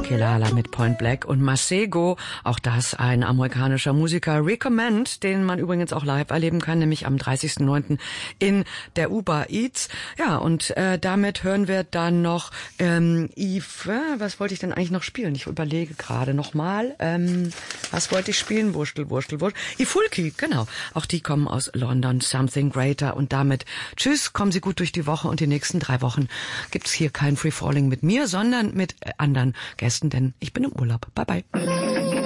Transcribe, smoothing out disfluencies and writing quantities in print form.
Kelala mit Point Black und Masego, auch das ein amerikanischer Musiker, Recommend, den man übrigens auch live erleben kann, nämlich am 30.09. in der Uber Eats. Ja, und damit hören wir dann noch Yves, was wollte ich denn eigentlich noch spielen? Ich überlege gerade nochmal, was wollte ich spielen? Wurstel. Ifulki, genau. Auch die kommen aus London, Something Greater. Und damit tschüss, kommen Sie gut durch die Woche und die nächsten 3 Wochen gibt's hier kein Free Falling mit mir, sondern mit anderen Gästen, denn ich bin im Urlaub. Bye bye.